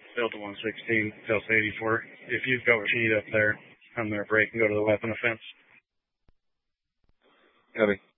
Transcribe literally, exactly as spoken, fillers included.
Delta one sixteen, Delta eighty-four. If you've got what you need up there, I'm going to break and go to the weapon offense. Copy.